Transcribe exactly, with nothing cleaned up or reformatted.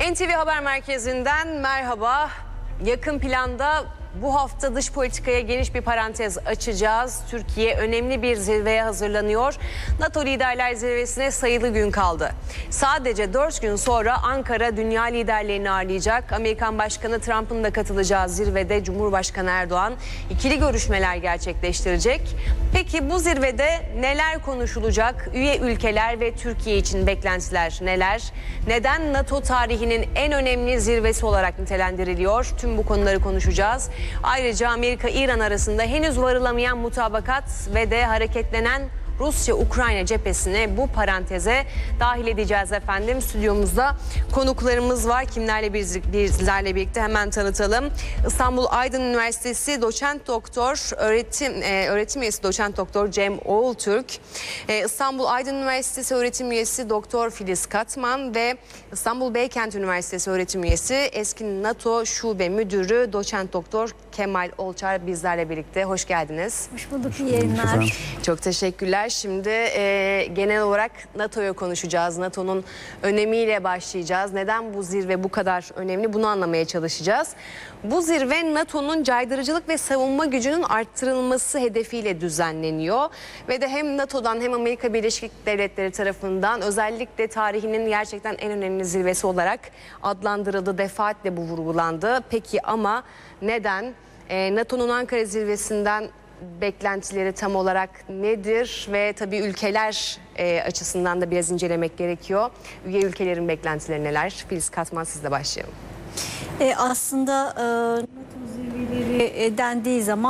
N T V Haber Merkezi'nden merhaba. Yakın planda bu hafta dış politikaya geniş bir parantez açacağız. Türkiye önemli bir zirveye hazırlanıyor. NATO Liderler Zirvesi'ne sayılı gün kaldı. Sadece dört gün sonra Ankara dünya liderlerini ağırlayacak. Amerikan Başkanı Trump'ın da katılacağı zirvede Cumhurbaşkanı Erdoğan ikili görüşmeler gerçekleştirecek. Peki bu zirvede neler konuşulacak? Üye ülkeler ve Türkiye için beklentiler neler? Neden NATO tarihinin en önemli zirvesi olarak nitelendiriliyor? Tüm bu konuları konuşacağız. Ayrıca Amerika-İran arasında henüz varılamayan mutabakat ve de hareketlenen Rusya-Ukrayna cephesine bu paranteze dahil edeceğiz efendim. Stüdyomuzda konuklarımız var. Kimlerle bizlerle birlikte hemen tanıtalım. İstanbul Aydın Üniversitesi Doçent Doktor öğretim e, öğretim üyesi Doçent Doktor Cem Oğultürk, e, İstanbul Aydın Üniversitesi öğretim üyesi Doktor Filiz Katman ve İstanbul Beykent Üniversitesi öğretim üyesi eski NATO Şube Müdürü Doçent Doktor Kemal Olçar bizlerle birlikte. Hoş geldiniz. Hoş bulduk, iyi yayınlar. Çok teşekkürler. Şimdi e, genel olarak NATO'yu konuşacağız. NATO'nun önemiyle başlayacağız. Neden bu zirve bu kadar önemli? Bunu anlamaya çalışacağız. Bu zirve NATO'nun caydırıcılık ve savunma gücünün arttırılması hedefiyle düzenleniyor. Ve de hem NATO'dan hem Amerika Birleşik Devletleri tarafından özellikle tarihinin gerçekten en önemli zirvesi olarak adlandırıldı. Defaatle bu vurgulandı. Peki ama neden? E, NATO'nun Ankara zirvesinden beklentileri tam olarak nedir ve tabii ülkeler e, açısından da biraz incelemek gerekiyor. Üye ülkelerin beklentileri neler? Filiz Katman, sizle başlayalım. E, aslında e, NATO zirveleri e, dendiği zaman